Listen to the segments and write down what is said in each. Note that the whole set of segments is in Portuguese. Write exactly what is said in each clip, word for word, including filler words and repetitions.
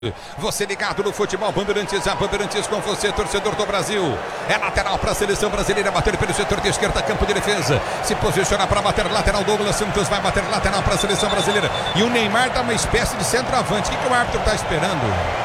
Você ligado no futebol Bandeirantes, a Bandeirantes com você, torcedor do Brasil. É lateral para a seleção brasileira, bater pelo setor de esquerda, campo de defesa. Se posiciona para bater lateral, Douglas Santos vai bater lateral para a seleção brasileira. E o Neymar dá uma espécie de centroavante. O que, que o árbitro está esperando?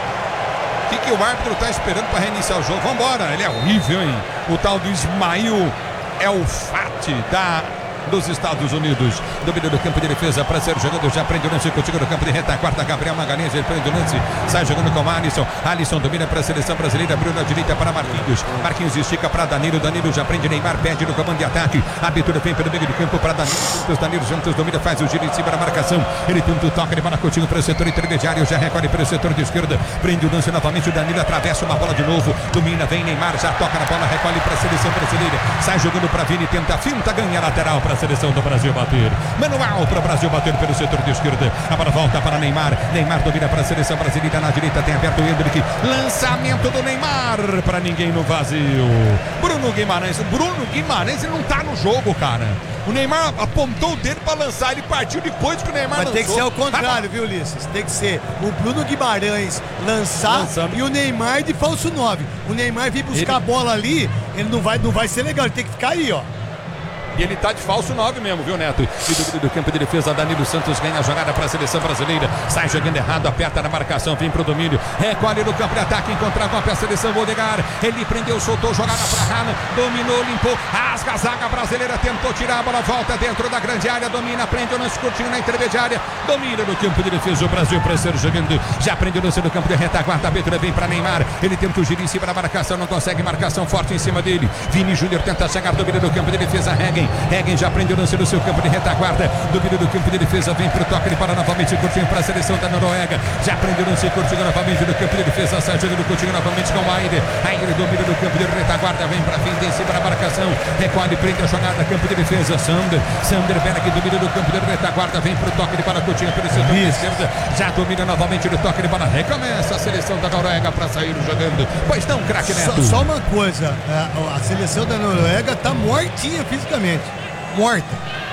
O que, que o árbitro está esperando para reiniciar o jogo? Vambora, ele é horrível, hein? O tal do Ismail é o Fati da... dos Estados Unidos. Domínio do campo de defesa para ser jogando, já prende o lance contigo no campo de retaguarda. Gabriel Magalhães, ele prende o lance, sai jogando com o Alisson. Alisson domina para a seleção brasileira, abriu na direita para Marquinhos. Marquinhos estica para Danilo, Danilo já prende Neymar, pede no comando de ataque. A abertura vem pelo meio do campo para Danilo Santos, Danilo Santos domina, faz o giro em cima da marcação. Ele tenta o toque, ele vai contigo para o setor intermediário, já recolhe para o setor de esquerda, prende o lance novamente, o Danilo atravessa uma bola de novo, domina, vem Neymar, já toca na bola, recolhe para a seleção brasileira, sai jogando para Vini, tenta finta, ganha lateral para a seleção do Brasil bater. Manual para o Brasil bater pelo setor de esquerda. A bola volta para Neymar. Neymar domina para a seleção brasileira na direita. Tem aberto o Endrick. Lançamento do Neymar para ninguém no vazio. Bruno Guimarães. Bruno Guimarães ele não tá no jogo, cara. O Neymar apontou o dedo para lançar. Ele partiu depois que o Neymar Mas lançou. tem que ser ao contrário, viu, Ulisses? Tem que ser o Bruno Guimarães lançar Lançando. E o Neymar de falso nove. O Neymar vir buscar ele... a bola ali. Ele não vai, não vai ser legal. Ele tem que ficar aí, ó. E ele tá de falso nove mesmo, viu, Neto? E do, do campo de defesa, Danilo Santos ganha a jogada para a seleção brasileira. Sai jogando errado, aperta na marcação, vem pro domínio. Recolhe no campo de ataque, encontrava a seleção Odegaard. Ele prendeu, soltou, jogada para Haaland. Dominou, limpou, rasga a zaga brasileira. Tentou tirar a bola, volta dentro da grande área. Domina, prende o lance curtinho na intermediária. Domina no campo de defesa, o Brasil para ser jogando. Já prende o lance no campo de retaguarda. A abertura vem para Neymar. Ele tenta o giro em cima da marcação, não consegue marcação forte em cima dele. Vini Júnior tenta chegar, domina do campo de defesa, Hegen. Hegen já prendeu o lance no seu campo de retaguarda. Domínio do campo de defesa, vem pro toque, ele para novamente curtinho para a seleção da Noruega. Já prendeu o lance curtinho novamente no campo de defesa, sai jogando curtinho novamente com o Aire. Aire domina do campo de retaguarda, vem para frente em cima da marcação. Recolhe, prende a jogada, campo de defesa, Sander. Sander Berg domina do campo de retaguarda, vem pro toque, ele para curtinho pelo setor de esquerda. Já domina novamente no toque, ele para recomeça a seleção da Noruega para sair jogando. Pois não, craque Neto. Só, só uma coisa, a, a seleção da Noruega tá mortinha fisicamente. Morta.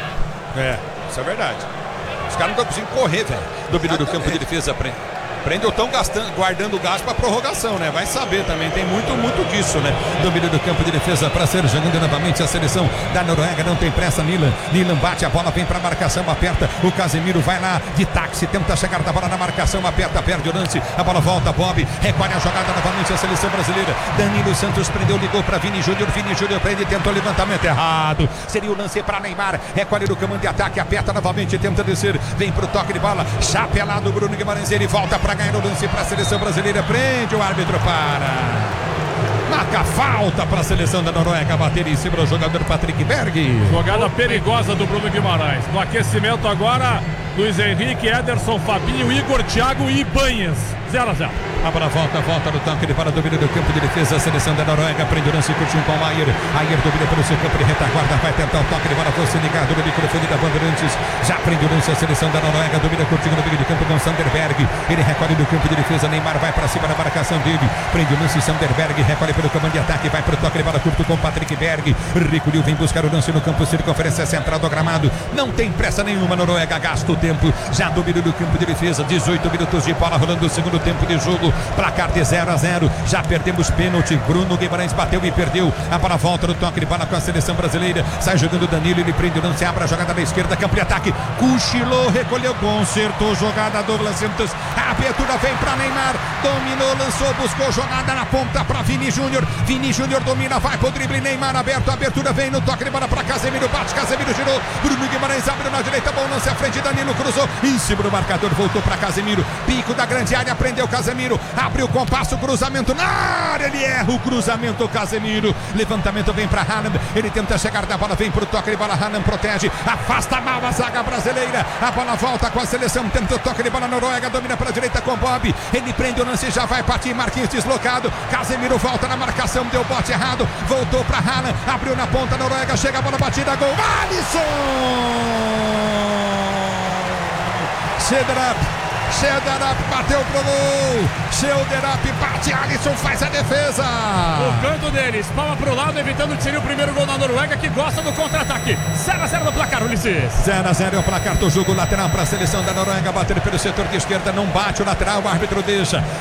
É, isso é verdade. Os caras não estão conseguindo correr, velho. Domínio do campo de defesa, prende. Prende ou estão guardando gás para prorrogação, né? Vai saber também, tem muito, muito disso, né? Domínio do campo de defesa para ser jogando novamente a seleção da Noruega, não tem pressa, Nilan. Nilan bate a bola, vem para a marcação, aperta. O Casemiro vai lá de táxi, tenta chegar da bola na marcação, aperta, perde o lance. A bola volta, Bob, recolhe a jogada novamente a seleção brasileira. Danilo Santos prendeu, ligou para Vini Júnior. Vini Júnior prende, tentou levantamento errado. Seria o lance para Neymar, recolhe no comando de ataque, aperta novamente, tenta descer. Vem pro toque de bola, chapelado Bruno Guimarães, ele volta para ganhar o lance para a seleção brasileira, prende o árbitro, para marca falta para a seleção da Noruega, bater em cima do jogador Patrick Berg. Jogada perigosa do Bruno Guimarães. No aquecimento agora, Luiz Henrique, Ederson, Fabinho, Igor, Thiago e Ibanhas. zero a zero. A bola volta, volta no tanque, ele para o domínio do campo de defesa, a seleção da Noruega, prende o lance curtinho com o Ayer. Ayer domina pelo seu campo de retaguarda, vai tentar o toque de bola, você ligado no microfone da Bandeirantes. Já prende o lance a seleção da Noruega, domina curtinho no meio do campo com o Sanderberg. Ele recolhe do campo de defesa, Neymar vai para cima da marcação dele. Prende o lance Sanderberg, recolhe pelo comando de ataque, vai para o toque de bola curto com o Patrick Berg. Recolheu, vem buscar o lance no campo circunferência central do gramado. Não tem pressa nenhuma, Noruega gasta o tempo. Já domina do campo de defesa, dezoito minutos de bola rolando o segundo tempo de jogo, placar de zero a zero, já perdemos pênalti, Bruno Guimarães bateu e perdeu, a bola volta no toque de bola com a seleção brasileira, sai jogando Danilo, ele prende o lance, abre a jogada da esquerda, campo de ataque, cochilou, recolheu, consertou, jogada Douglas Santos, a abertura vem para Neymar, dominou, lançou, buscou jogada na ponta para Vini Júnior, Vini Júnior domina, vai pro drible, Neymar aberto, a abertura vem no toque de bola para Casemiro, bate, Casemiro girou, Bruno Guimarães abre na direita, bom lance à frente, Danilo cruzou, em cima do marcador, voltou para Casemiro, pico da grande área, prendeu Casemiro, abre o compasso, cruzamento na área, ele erra o cruzamento, Casemiro, levantamento vem para Haaland, ele tenta chegar da bola, vem pro toque de bola, Haaland protege, afasta mal a zaga brasileira, a bola volta com a seleção, tenta o toque de bola, Noruega domina para a direita com Bob, ele prende o lance, já vai partir, Marquinhos deslocado, Casemiro volta na marcação, deu bote errado, voltou para Haaland, abriu na ponta, Noruega, chega a bola batida, gol, Alisson! Cedra Schelderap bateu pro gol. Schelderap bate, Alisson faz a defesa. O canto deles, palma pro lado, evitando que seria o primeiro gol da Noruega, que gosta do contra-ataque. zero a zero no placar, Ulisses. zero a zero é o placar do jogo. Lateral para a seleção da Noruega. Bater pelo setor de esquerda, não bate o lateral, o árbitro deixa.